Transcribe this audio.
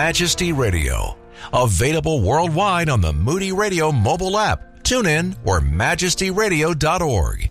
Majesty Radio. Available worldwide on the Moody Radio mobile app, TuneIn, or MajestyRadio.org.